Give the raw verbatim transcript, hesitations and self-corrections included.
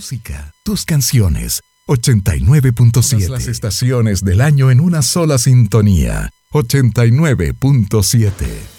música, tus canciones. ochenta y nueve punto siete. Todas las estaciones del año en una sola sintonía. ochenta y nueve punto siete.